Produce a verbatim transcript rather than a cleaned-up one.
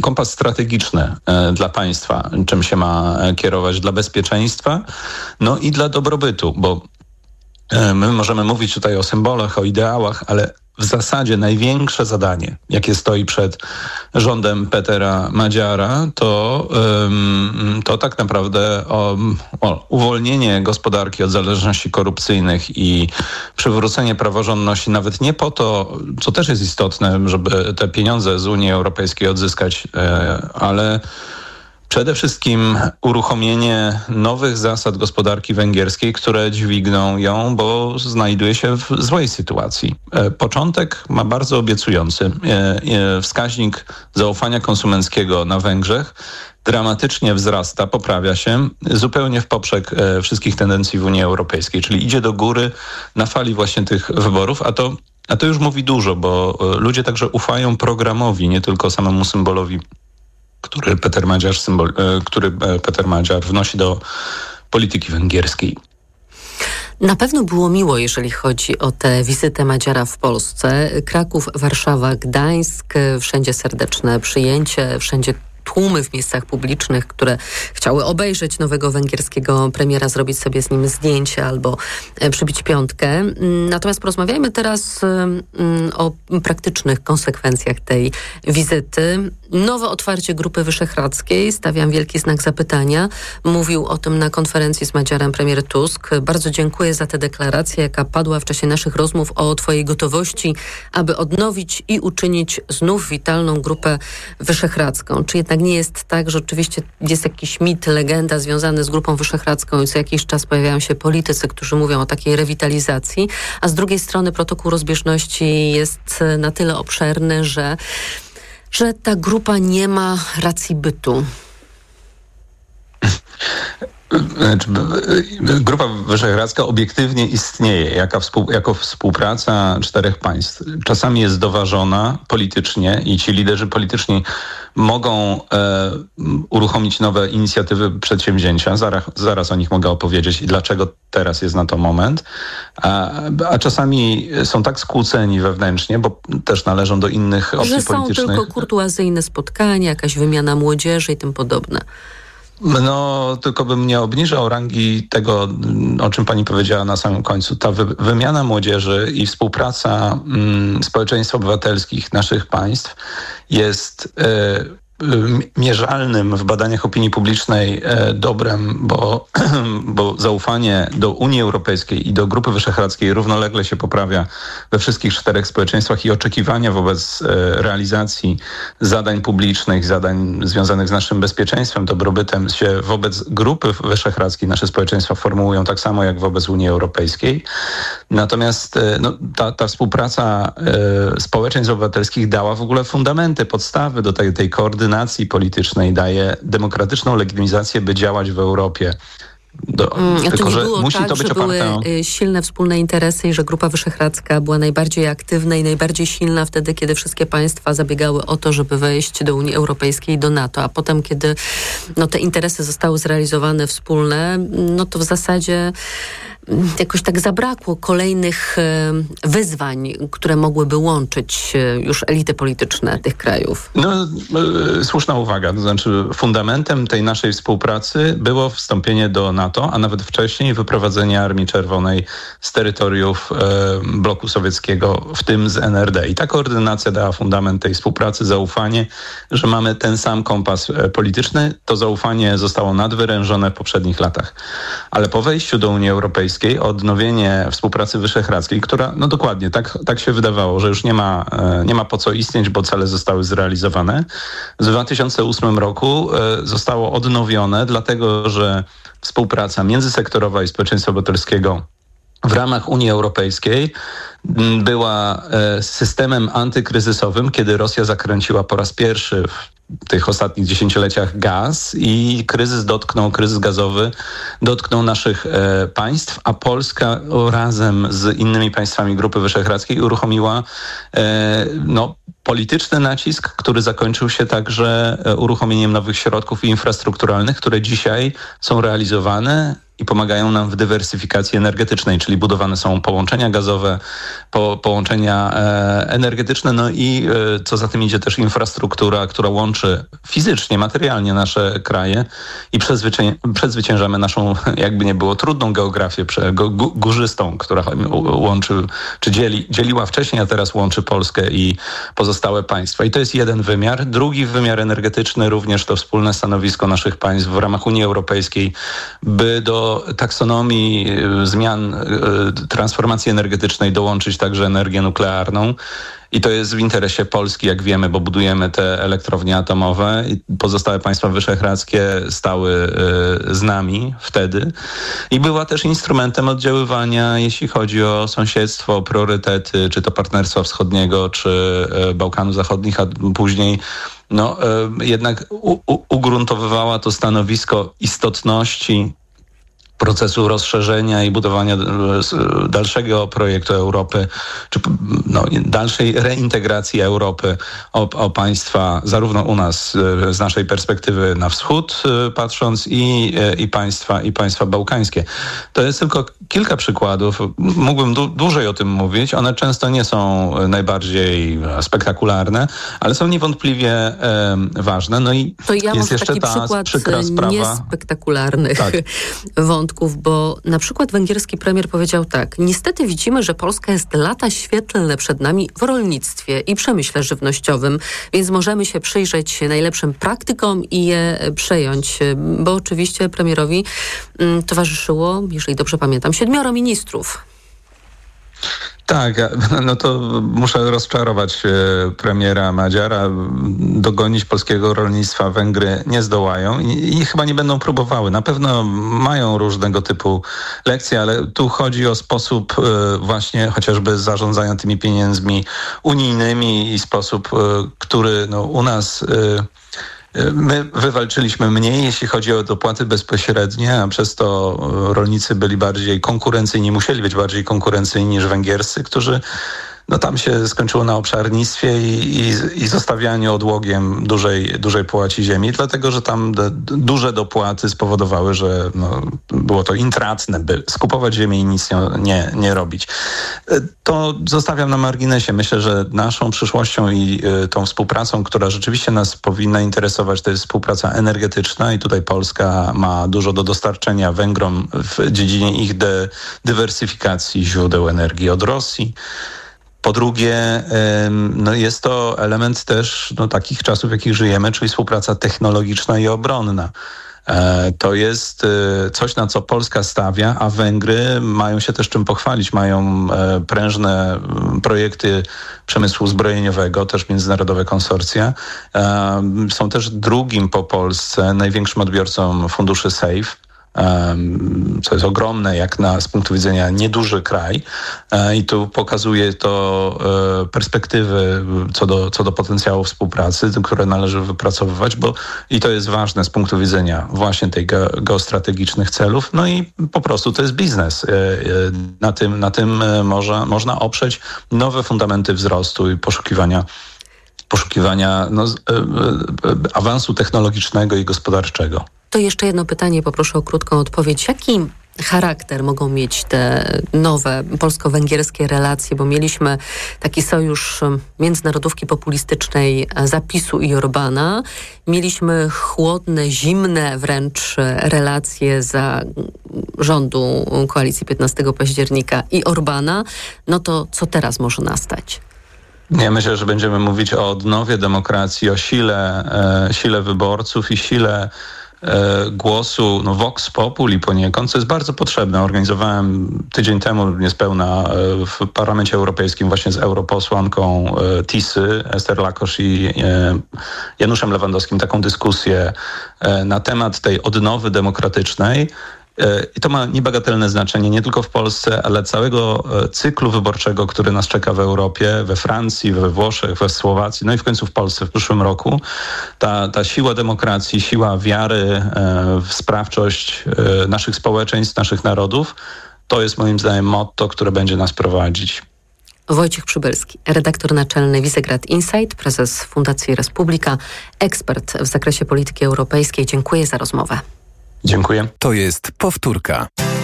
kompas strategiczny dla państwa, czym się ma kierować dla bezpieczeństwa, no i dla dobrobytu, bo my możemy mówić tutaj o symbolach, o ideałach, ale w zasadzie największe zadanie, jakie stoi przed rządem Petera Madziara, to, to tak naprawdę o, o uwolnienie gospodarki od zależności korupcyjnych i przywrócenie praworządności, nawet nie po to, co też jest istotne, żeby te pieniądze z Unii Europejskiej odzyskać, ale przede wszystkim uruchomienie nowych zasad gospodarki węgierskiej, które dźwigną ją, bo znajduje się w złej sytuacji. Początek ma bardzo obiecujący. Wskaźnik zaufania konsumenckiego na Węgrzech dramatycznie wzrasta, poprawia się zupełnie w poprzek wszystkich tendencji w Unii Europejskiej, czyli idzie do góry na fali właśnie tych wyborów, a to, a to już mówi dużo, bo ludzie także ufają programowi, nie tylko samemu symbolowi, który Peter Madziar, symbol, który Peter Madziar wnosi do polityki węgierskiej. Na pewno było miło, jeżeli chodzi o tę wizytę Madziara w Polsce. Kraków, Warszawa, Gdańsk, wszędzie serdeczne przyjęcie, wszędzie tłumy w miejscach publicznych, które chciały obejrzeć nowego węgierskiego premiera, zrobić sobie z nim zdjęcie albo przybić piątkę. Natomiast porozmawiajmy teraz o praktycznych konsekwencjach tej wizyty. Nowe otwarcie Grupy Wyszehradzkiej, stawiam wielki znak zapytania. Mówił o tym na konferencji z Madziarem premier Tusk. Bardzo dziękuję za tę deklarację, jaka padła w czasie naszych rozmów o twojej gotowości, aby odnowić i uczynić znów witalną Grupę Wyszehradzką. Czy jednak nie jest tak, że oczywiście jest jakiś mit, legenda związany z Grupą Wyszehradzką i co jakiś czas pojawiają się politycy, którzy mówią o takiej rewitalizacji, a z drugiej strony protokół rozbieżności jest na tyle obszerny, że że ta grupa nie ma racji bytu? Grupa Wyszehradzka obiektywnie istnieje jako, współ, jako współpraca czterech państw. Czasami jest doważona politycznie i ci liderzy polityczni mogą e, uruchomić nowe inicjatywy, przedsięwzięcia. Zaraz, zaraz o nich mogę opowiedzieć i dlaczego teraz jest na to moment. A, a czasami są tak skłóceni wewnętrznie, bo też należą do innych opcji że politycznych. Że są tylko kurtuazyjne spotkania, jakaś wymiana młodzieży i tym podobne. No, tylko bym nie obniżał rangi tego, o czym pani powiedziała na samym końcu. Ta wy- wymiana młodzieży i współpraca mm, społeczeństw obywatelskich naszych państw jest y, mierzalnym w badaniach opinii publicznej e, dobrem, bo, bo zaufanie do Unii Europejskiej i do Grupy Wyszehradzkiej równolegle się poprawia we wszystkich czterech społeczeństwach i oczekiwania wobec e, realizacji zadań publicznych, zadań związanych z naszym bezpieczeństwem, dobrobytem się wobec Grupy Wyszehradzkiej nasze społeczeństwa formułują tak samo jak wobec Unii Europejskiej. Natomiast e, no, ta, ta współpraca e, społeczeństw obywatelskich dała w ogóle fundamenty, podstawy do tej, tej koordynacji politycznej, daje demokratyczną legitymizację, by działać w Europie. Do, mm, a tylko, to nie że było musi tak, to być że oparte były o... silne wspólne interesy i że Grupa Wyszehradzka była najbardziej aktywna i najbardziej silna wtedy, kiedy wszystkie państwa zabiegały o to, żeby wejść do Unii Europejskiej i do NATO, a potem, kiedy no, te interesy zostały zrealizowane wspólne, no to w zasadzie jakoś tak zabrakło kolejnych wyzwań, które mogłyby łączyć już elity polityczne tych krajów. No, słuszna uwaga. To znaczy fundamentem tej naszej współpracy było wstąpienie do NATO, a nawet wcześniej wyprowadzenie Armii Czerwonej z terytoriów e, bloku sowieckiego, w tym z N R D. I ta koordynacja dała fundament tej współpracy, zaufanie, że mamy ten sam kompas polityczny. To zaufanie zostało nadwyrężone w poprzednich latach. Ale po wejściu do Unii Europejskiej odnowienie współpracy wyszehradzkiej, która, no dokładnie, tak, tak się wydawało, że już nie ma, nie ma po co istnieć, bo cele zostały zrealizowane. W dwa tysiące ósmym roku zostało odnowione, dlatego że współpraca międzysektorowa i społeczeństwa obywatelskiego w ramach Unii Europejskiej była systemem antykryzysowym, kiedy Rosja zakręciła po raz pierwszy w tych ostatnich dziesięcioleciach gaz i kryzys dotknął, kryzys gazowy dotknął naszych e, państw, a Polska razem z innymi państwami Grupy Wyszehradzkiej uruchomiła e, no, polityczny nacisk, który zakończył się także uruchomieniem nowych środków infrastrukturalnych, które dzisiaj są realizowane i pomagają nam w dywersyfikacji energetycznej, czyli budowane są połączenia gazowe, po, połączenia e, energetyczne, no i e, co za tym idzie też infrastruktura, która łączy fizycznie, materialnie nasze kraje i przezwycię, przezwyciężamy naszą, jakby nie było, trudną geografię prze, g, górzystą, która łączy, czy dzieli, dzieliła wcześniej, a teraz łączy Polskę i pozostałe państwa. I to jest jeden wymiar. Drugi wymiar energetyczny, również to wspólne stanowisko naszych państw w ramach Unii Europejskiej, by do taksonomii zmian transformacji energetycznej dołączyć także energię nuklearną. I to jest w interesie Polski, jak wiemy, bo budujemy te elektrownie atomowe i pozostałe państwa wyszehradzkie stały y, z nami wtedy. I była też instrumentem oddziaływania, jeśli chodzi o sąsiedztwo, priorytety, czy to Partnerstwa Wschodniego, czy y, Bałkanów Zachodnich, a później no, y, jednak u, u, ugruntowywała to stanowisko istotności procesu rozszerzenia i budowania dalszego projektu Europy, czy no, dalszej reintegracji Europy o, o państwa, zarówno u nas z naszej perspektywy na wschód patrząc i, i, państwa, i państwa bałkańskie. To jest tylko kilka przykładów. Mógłbym du- dłużej o tym mówić. One często nie są najbardziej spektakularne, ale są niewątpliwie e, ważne. No i to ja jest jeszcze taki ta przykład przykra sprawa niespektakularnych tak. wątków, bo na przykład węgierski premier powiedział tak: niestety widzimy, że Polska jest lata świetlne przed nami w rolnictwie i przemyśle żywnościowym, więc możemy się przyjrzeć najlepszym praktykom i je przejąć, bo oczywiście premierowi mm, towarzyszyło, jeżeli dobrze pamiętam, siedmioro ministrów. Tak, no to muszę rozczarować premiera Magyara. Dogonić polskiego rolnictwa Węgry nie zdołają i, i chyba nie będą próbowały. Na pewno mają różnego typu lekcje, ale tu chodzi o sposób właśnie chociażby zarządzania tymi pieniędzmi unijnymi i sposób, który no, u nas... My wywalczyliśmy mniej, jeśli chodzi o dopłaty bezpośrednie, a przez to rolnicy byli bardziej konkurencyjni, musieli być bardziej konkurencyjni niż węgierscy, którzy no tam się skończyło na obszarnictwie i, i, i zostawianiu odłogiem dużej, dużej połaci ziemi, dlatego że tam d- duże dopłaty spowodowały, że no, było to intratne, by skupować ziemię i nic nie, nie, nie robić. To zostawiam na marginesie. Myślę, że naszą przyszłością i y, tą współpracą, która rzeczywiście nas powinna interesować, to jest współpraca energetyczna i tutaj Polska ma dużo do dostarczenia Węgrom w dziedzinie ich de- dywersyfikacji źródeł energii od Rosji. Po drugie, no jest to element też no, takich czasów, w jakich żyjemy, czyli współpraca technologiczna i obronna. To jest coś, na co Polska stawia, a Węgry mają się też czym pochwalić. Mają prężne projekty przemysłu zbrojeniowego, też międzynarodowe konsorcja. Są też drugim po Polsce największym odbiorcą funduszy SAFE, co jest ogromne jak na z punktu widzenia nieduży kraj i tu pokazuje to perspektywy co do, co do potencjału współpracy, które należy wypracowywać, bo i to jest ważne z punktu widzenia właśnie tej ge- geostrategicznych celów, no i po prostu to jest biznes. Na tym, na tym można, można oprzeć nowe fundamenty wzrostu i poszukiwania poszukiwania no, awansu technologicznego i gospodarczego. To jeszcze jedno pytanie, poproszę o krótką odpowiedź. Jaki charakter mogą mieć te nowe polsko-węgierskie relacje, bo mieliśmy taki sojusz międzynarodówki populistycznej Zapisu i Orbana. Mieliśmy chłodne, zimne wręcz relacje za rządu koalicji piętnastego października i Orbana. No to co teraz może nastać? Ja myślę, że będziemy mówić o odnowie demokracji, o sile, e, sile wyborców i sile e, głosu, no vox populi poniekąd, co jest bardzo potrzebne. Organizowałem tydzień temu niespełna e, w Parlamencie Europejskim właśnie z europosłanką e, Tisy, Ester Lakosz i e, Januszem Lewandowskim taką dyskusję e, na temat tej odnowy demokratycznej. I to ma niebagatelne znaczenie nie tylko w Polsce, ale całego cyklu wyborczego, który nas czeka w Europie, we Francji, we Włoszech, we Słowacji, no i w końcu w Polsce w przyszłym roku. Ta, ta siła demokracji, siła wiary w sprawczość naszych społeczeństw, naszych narodów, to jest moim zdaniem motto, które będzie nas prowadzić. Wojciech Przybylski, redaktor naczelny Visegrad Insight, prezes Fundacji Respublika, ekspert w zakresie polityki europejskiej. Dziękuję za rozmowę. Dziękuję. To jest Powtórka.